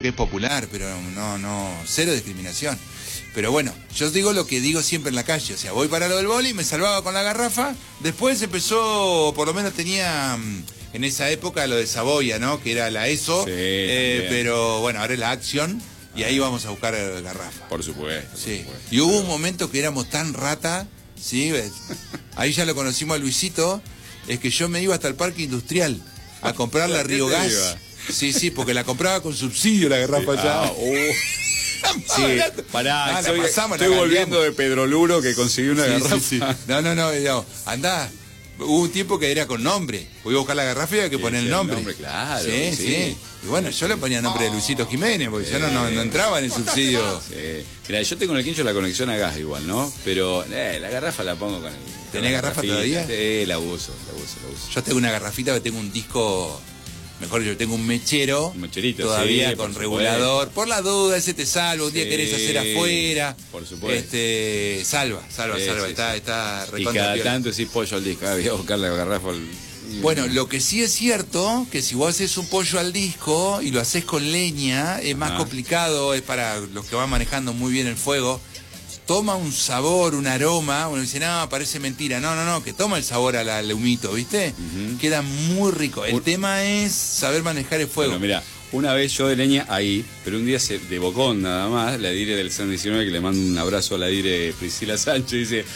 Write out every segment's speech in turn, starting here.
porque es popular, pero no, cero discriminación. Pero bueno, yo digo lo que digo siempre en la calle, o sea, voy para lo del boli, me salvaba con la garrafa, después empezó, por lo menos tenía en esa época lo de Saboya, ¿no? Que era la ESO, Sí, pero bueno, ahora es la Action, y ahí vamos a buscar garrafa. Por supuesto. Sí, por supuesto. y hubo un momento que éramos tan rata, ¿sí? Ahí ya lo conocimos a Luisito, es que yo me iba hasta el parque industrial a comprar la Río Gas. Sí, porque la compraba con subsidio la garrafa allá. Sí, pará, estoy volviendo de Pedro Luro que consiguió una garrafa. Sí. No, andá. Hubo un tiempo que era con nombre. Voy a buscar la garrafa y había que poner el nombre. Claro. Sí. Y bueno, yo le ponía nombre de Luisito Jiménez, porque yo no entraba en el subsidio. Sí. Mirá, yo tengo en el quincho la conexión a gas igual, ¿no? Pero la garrafa la pongo con el... ¿Tenés garrafa todavía? Sí, la uso. Yo tengo una garrafita que tengo un disco... Mejor yo tengo un mechero todavía con regulador. Por la duda, ese te salva. Un día querés hacer afuera. Por supuesto. Salva. Está recontra. Y cada piola. tanto decís pollo al disco. Voy a buscar la garrafa. Bueno, lo que sí es cierto, que si vos haces un pollo al disco y lo haces con leña, es más complicado, es para los que van manejando muy bien el fuego. Toma un sabor, un aroma, uno dice, no, parece mentira. No, que toma el sabor al humito, ¿viste? Queda muy rico. El tema es saber manejar el fuego. Bueno, mira, una vez yo de leña ahí, pero un día de bocón nada más, la dire del San 19, que le mando un abrazo a la dire Priscila Sánchez, dice,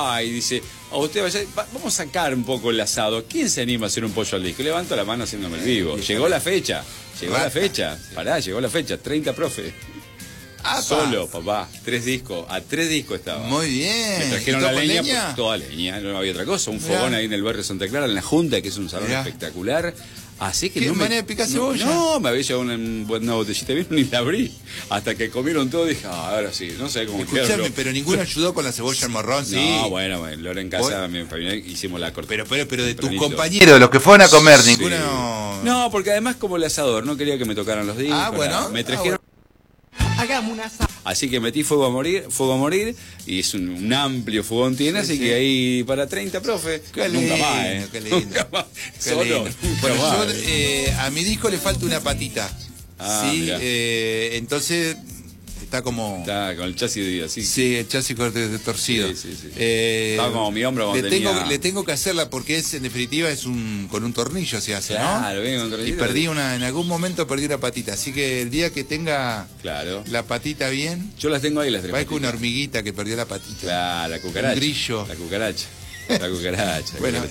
a usted vaya, vamos a sacar un poco el asado. ¿Quién se anima a hacer un pollo al disco? Levanto la mano haciéndome el vivo. Llegó la fecha. Pará, llegó la fecha, 30 profe. Solo, papá, 3 discos, a 3 discos estaba. Muy bien. Me trajeron la leña, toda leña, no había otra cosa. Un fogón ahí en el barrio Santa Clara, en la Junta, que es un salón espectacular. Así que ¿Qué manera de picar cebolla? No, me había llevado una botellita de vino ni la abrí. Hasta que comieron todo, dije, ahora sí, no sé cómo quedaron. Escuchame, pero ninguno ayudó con la cebolla al morrón, sí. No, bueno, Lora en casa, mi familia, hicimos la corte. Pero de tus compañeros, de los que fueron a comer, ninguno. No, porque además como el asador, no quería que me tocaran los discos. Me trajeron. Hagamos una asado. Así que metí fuego a morir, y es un amplio fogón tiene, así que ahí para 30, profe. Nunca más, Qué lindo. Nunca más. Qué lindo. Bueno, a mi disco le falta una patita. Sí, entonces está como... Está con el chasis así. Sí, el chasis torcido. Sí. Está como mi hombro cuando le tengo que hacerla porque en definitiva con un tornillo se hace, claro, ¿no? Bien, con tornillo. Y en algún momento perdí una patita, así que el día que tenga la patita bien... Yo las tengo ahí, las 3 patitas. Va con una hormiguita que perdió la patita. Claro, la cucaracha. Un grillo. La cucaracha. Bueno,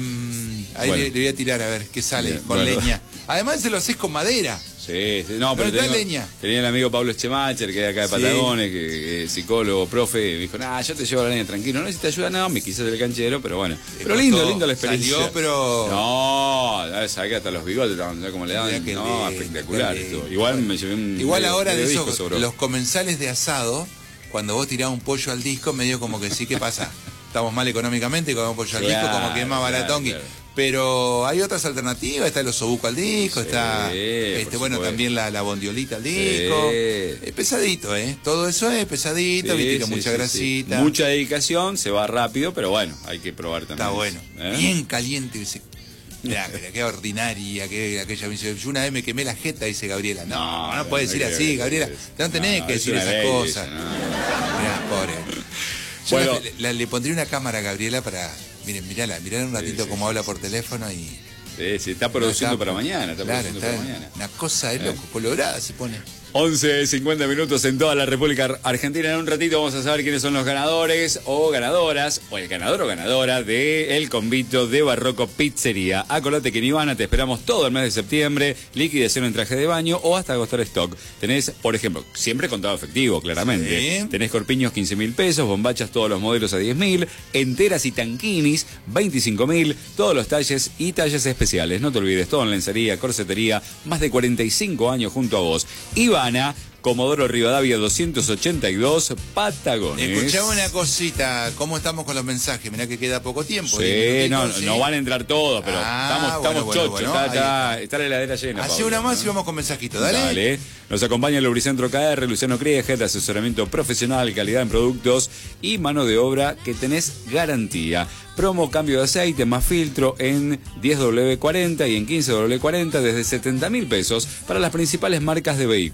ahí le voy a tirar a ver qué sale con leña. Además se lo haces con madera. Sí. No, pero leña. Tenía el amigo Pablo Schemacher, que es acá de Patagones, que es psicólogo, profe, y me dijo, yo te llevo la leña, tranquilo, no necesitas ayuda, no, me quise hacer el canchero, pero bueno. Pero lindo la experiencia. Salió, pero... No, sabes que hasta los bigotes, como le daban, espectacular. Igual me llevé Igual ahora de disco eso, los comensales de asado, cuando vos tirás un pollo al disco, medio como que sí, ¿qué pasa? Estamos mal económicamente, con un pollo al disco, como que es más baratón. Pero hay otras alternativas, está el osobuco al disco, está también la bondiolita al disco. Es pesadito, todo eso es pesadito, viste, mucha grasita. Mucha dedicación, se va rápido, pero bueno, hay que probar también. Está bueno. Bien caliente. Mirá, qué ordinaria, aquella me dice, yo una vez me quemé la jeta, dice Gabriela. No puede decir así, Gabriela. No tenés que decir esas cosas. Mirá, pobre. Yo le pondría una cámara a Gabriela para... Miren, mirá un ratito cómo habla por teléfono y... Sí, está produciendo para mañana. Una cosa de loco, colorada se pone. 11:50 minutos en toda la República Argentina. En un ratito vamos a saber quiénes son los ganadores o ganadoras, o el ganador o ganadora de El Convito de Barroco Pizzería. Acordate que en Ivana te esperamos todo el mes de septiembre, liquidación en traje de baño o hasta agotar stock. Tenés, por ejemplo, siempre contado efectivo, claramente. Sí. Tenés corpiños 15.000 pesos, bombachas todos los modelos a 10.000, enteras y tanquinis 25.000, todos los talles y talles especiales. No te olvides, todo en lencería, corsetería, más de 45 años junto a vos. Ivana, Comodoro Rivadavia 282, Patagones. Escuchame una cosita, ¿cómo estamos con los mensajes? Mirá que queda poco tiempo. Sí, no van a entrar todos, pero estamos chochos, está la heladera llena. Hace una más y vamos con mensajitos, dale. Nos acompaña el Lubricentro KR, Luciano Krieger, asesoramiento profesional, calidad en productos y mano de obra que tenés garantía. Promo cambio de aceite más filtro en 10W40 y en 15W40 desde 70.000 pesos para las principales marcas de vehículos.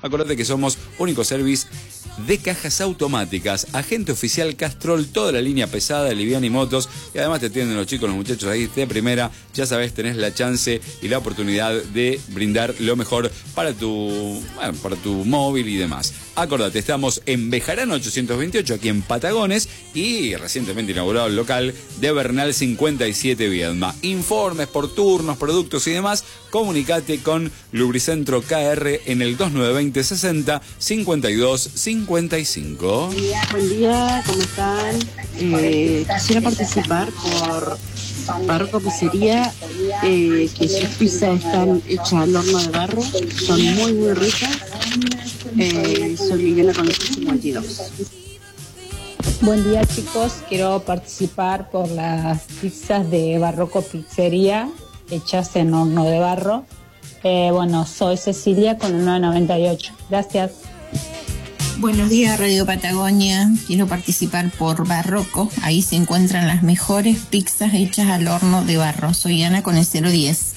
Acordate que somos Único Service de cajas automáticas, agente oficial Castrol, toda la línea pesada, liviana y motos, y además te atienden los chicos, los muchachos ahí de primera. Ya sabes, tenés la chance y la oportunidad de brindar lo mejor para tu móvil y demás. Acordate, estamos en Bejarano 828, aquí en Patagones, y recientemente inaugurado el local de Bernal 57 Viedma. Informes por turnos, productos y demás, comunicate con Lubricentro KR en el 2920 60 52 55. Buen día, ¿cómo están? Quisiera participar por Barroco Pizzería, que sus pizzas están hechas al horno de barro, son muy muy ricas. Soy Liliana con el 52. Buen día, chicos, quiero participar por las pizzas de Barroco Pizzería hechas en horno de barro. Soy Cecilia con el 998. Gracias. Buenos días, Radio Patagonia. Quiero participar por Barroco. Ahí se encuentran las mejores pizzas hechas al horno de barro. Soy Ana con el 010.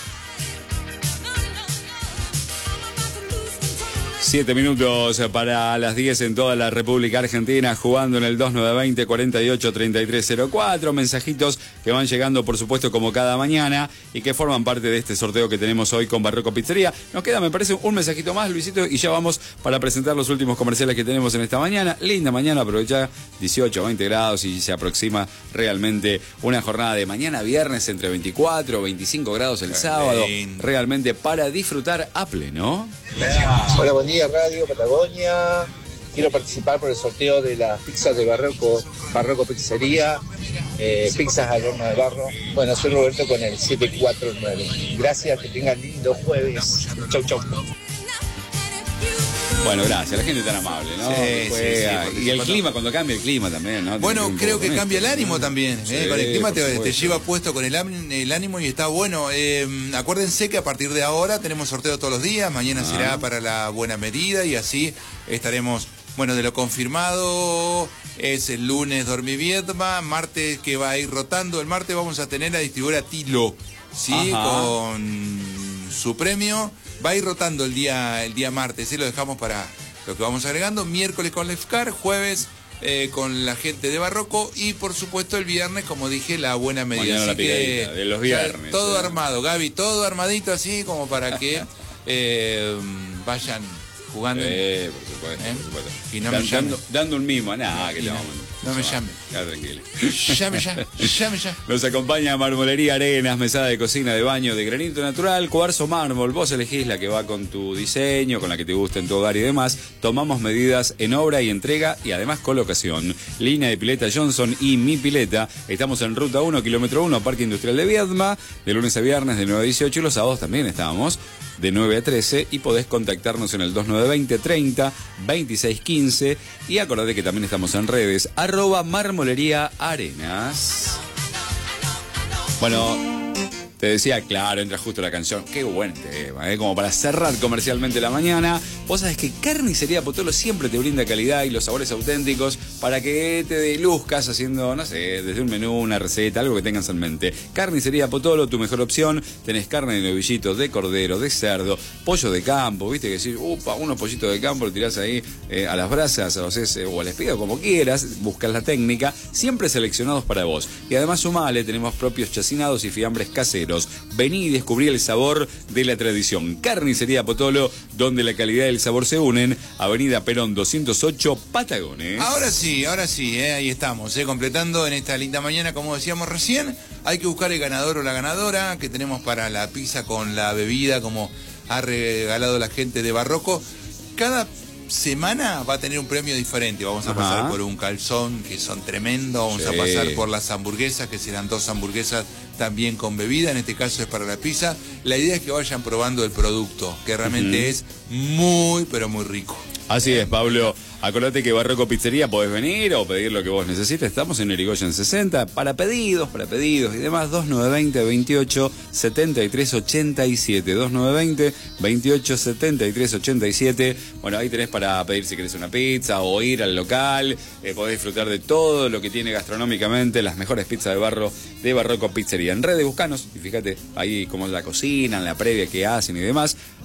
7 minutos para las 10 en toda la República Argentina, jugando en el 2920 48 3304. Mensajitos que van llegando, por supuesto, como cada mañana, y que forman parte de este sorteo que tenemos hoy con Barroco Pizzería. Nos queda, me parece, un mensajito más, Luisito, y ya vamos para presentar los últimos comerciales que tenemos en esta mañana. Linda mañana, aprovecha 18 o 20 grados y se aproxima realmente una jornada de mañana viernes entre 24 o 25 grados el sábado. Realmente para disfrutar a pleno. Hola, buen día, Radio Patagonia. Quiero participar por el sorteo de las pizzas de Barroco Pizzería, pizzas al horno de barro. Bueno, soy Roberto con el 749. Gracias, que tengan lindo jueves. Chau, chau. Bueno, gracias, la gente tan amable, ¿no? Sí, y el clima, cuando cambia el clima también, ¿no? Bueno, creo que cambia el ánimo también. Sí, con el clima te lleva puesto con el ánimo y está bueno. Acuérdense que a partir de ahora tenemos sorteo todos los días. Mañana será para la buena medida y así estaremos, de lo confirmado. Es el lunes Dormiviedma, martes que va a ir rotando. El martes vamos a tener a distribuidora Tilo, ¿sí? Con su premio. Va a ir rotando el día martes, lo dejamos para lo que vamos agregando. Miércoles con Lefcar, jueves con la gente de Barroco y por supuesto el viernes, como dije, la buena medida. Mañana la picadita de los viernes. Todo armado, Gaby, todo armadito así como para que vayan jugando. Por supuesto. Y no me llamen. Dando un mimo, que le vamos. No me llamen. Ya, tranquilo. Llame ya. Nos acompaña Marmolería Arenas, mesada de cocina de baño de granito natural, cuarzo mármol. Vos elegís la que va con tu diseño, con la que te guste en tu hogar y demás. Tomamos medidas en obra y entrega y además colocación. Línea de pileta Johnson y Mi Pileta. Estamos en Ruta 1, kilómetro 1, Parque Industrial de Viedma, de lunes a viernes de 9 a 18 y los sábados también estamos de 9 a 13 y podés contactarnos en el 2920 30 26 15 y acordate que también estamos en redes @Marmolería Arenas. Bueno, te decía, claro, entra justo la canción. Qué buen tema, como para cerrar comercialmente la mañana. Vos sabés que Carnicería Potolo siempre te brinda calidad y los sabores auténticos para que te deluzcas haciendo, desde un menú, una receta, algo que tengas en mente. Carnicería Potolo, tu mejor opción. Tenés carne de novillito, de cordero, de cerdo, pollo de campo, viste que decís, unos pollitos de campo, lo tirás ahí a las brasas, o al espido, como quieras, buscas la técnica, siempre seleccionados para vos. Y además sumale, tenemos propios chacinados y fiambres caseros. Vení y descubrí el sabor de la tradición. Carnicería Potolo, donde la calidad y el sabor se unen. Avenida Perón 208, Patagones. Ahora sí, ahí estamos, completando en esta linda mañana, como decíamos recién. Hay que buscar el ganador o la ganadora que tenemos para la pizza con la bebida, como ha regalado la gente de Barroco. Cada semana va a tener un premio diferente. Vamos a pasar por un calzón, que son tremendos. Vamos a pasar por las hamburguesas, que serán 2 hamburguesas también con bebida. En este caso es para la pizza. La idea es que vayan probando el producto, que realmente es muy, pero muy rico. Así es, Pablo. Acordate que Barroco Pizzería podés venir o pedir lo que vos necesites. Estamos en Irigoyen 60 para pedidos y demás. 2920 28 73 87. 2920 28 73 87. Bueno, ahí tenés para pedir si querés una pizza o ir al local. Podés disfrutar de todo lo que tiene gastronómicamente las mejores pizzas de barro de Barroco Pizzería. En redes buscanos y fíjate ahí cómo la cocinan, la previa que hacen y demás.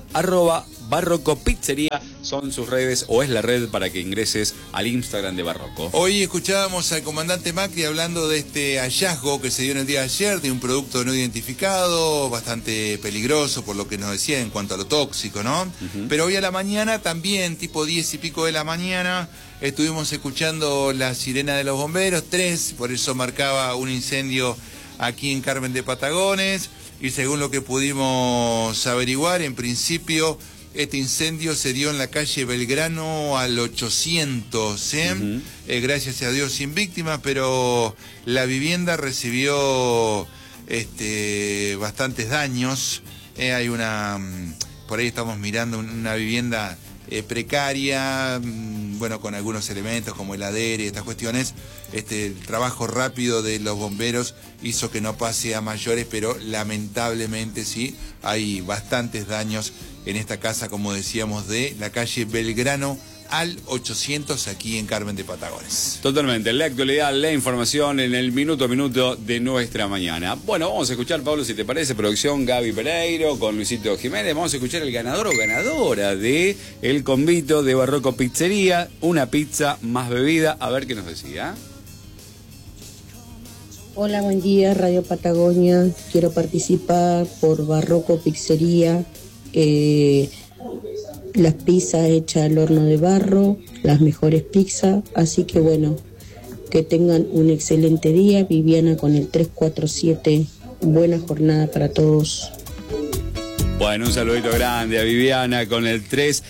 @barrocopizzería son sus redes, o es la red para que ingreses al Instagram de Barroco. Hoy escuchábamos al comandante Macri hablando de este hallazgo que se dio en el día de ayer de un producto no identificado, bastante peligroso por lo que nos decía en cuanto a lo tóxico, ¿no? Pero hoy a la mañana también, tipo 10 y pico de la mañana, estuvimos escuchando la sirena de los bomberos, 3, por eso marcaba un incendio aquí en Carmen de Patagones, y según lo que pudimos averiguar, en principio este incendio se dio en la calle Belgrano al 800, gracias a Dios sin víctimas, pero la vivienda recibió bastantes daños. Hay una, por ahí estamos mirando una vivienda precaria, bueno, con algunos elementos como heladera y estas cuestiones. El trabajo rápido de los bomberos hizo que no pase a mayores, pero lamentablemente sí, hay bastantes daños en esta casa, como decíamos, de la calle Belgrano al 800 aquí en Carmen de Patagones. Totalmente, la actualidad, la información en el minuto a minuto de nuestra mañana. Bueno, vamos a escuchar, Pablo, si te parece, producción Gaby Pereiro con Luisito Jiménez. Vamos a escuchar el ganador o ganadora de el convito de Barroco Pizzería, una pizza más bebida. A ver qué nos decía. Hola, buen día, Radio Patagonia. Quiero participar por Barroco Pizzería. Las pizzas hechas al horno de barro, las mejores pizzas. Así que bueno, que tengan un excelente día. Viviana con el 347. Buena jornada para todos. Bueno, un saludito grande a Viviana con el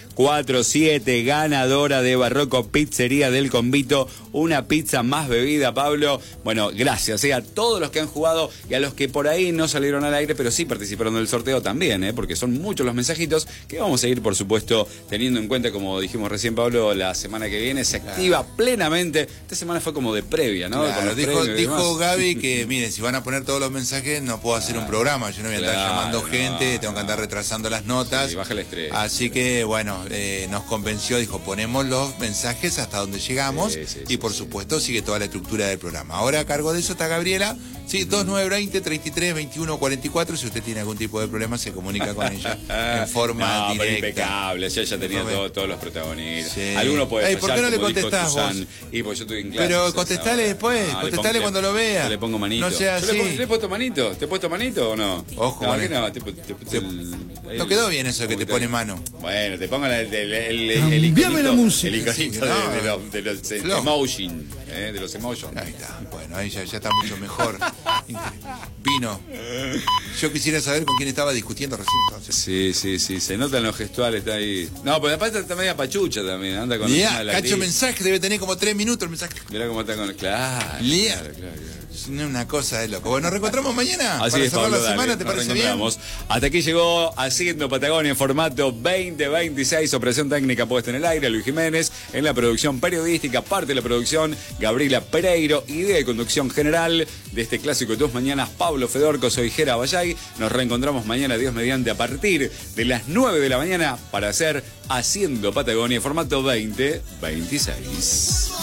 347, ganadora de Barroco Pizzería del Convito, una pizza más bebida, Pablo. Bueno, gracias a todos los que han jugado y a los que por ahí no salieron al aire, pero sí participaron del sorteo también, porque son muchos los mensajitos que vamos a ir, por supuesto, teniendo en cuenta, como dijimos recién, Pablo, la semana que viene se activa plenamente. Esta semana fue como de previa, ¿no? Claro, dijo Gaby que, miren, si van a poner todos los mensajes, no puedo hacer un programa. Yo no voy a estar llamando gente, tengo que andar retrasando las notas. Sí, baja el estrés. Así que, bueno, nos convenció, dijo, ponemos los mensajes hasta donde llegamos, y por supuesto sigue toda la estructura del programa. Ahora a cargo de eso está Gabriela, sí, 2920-33-21-44, si usted tiene algún tipo de problema se comunica con ella en forma directa. Impecable, ya tenía todos los protagonistas. Sí. Alguno puede ¿Por qué no le contestás vos? Y pues yo estoy en clase. Pero contestale después, contestale cuando lo vea. Yo le pongo manito. No sea así. ¿Le he puesto manito? ¿Te he puesto manito o no? Ojo, no, bueno. No quedó bien eso que te pone mano. Bueno, te pongo el iconito, el iconito de los emotion, de los emotion. Ahí está, bueno, ahí ya está mucho mejor. Vino. Yo quisiera saber con quién estaba discutiendo recién entonces. Sí, se notan los gestuales, está ahí. No, pero aparte está media pachucha también, anda con cacho mensaje, debe tener como 3 minutos el mensaje. Mirá cómo está con... Claro. Es una cosa de loco. Bueno, nos reencontramos mañana. Así para es, cerrar Pablo, la semana, ¿te parece bien? Hasta aquí llegó Haciendo Patagonia en formato 2026. Operación técnica puesta en el aire, Luis Jiménez. En la producción periodística, parte de la producción, Gabriela Pereiro. Idea y conducción general de este clásico de tus mañanas, Pablo Fedorco. Soy Jera Bayay. Nos reencontramos mañana, Dios mediante, a partir de las 9 de la mañana para hacer Haciendo Patagonia en formato 2026.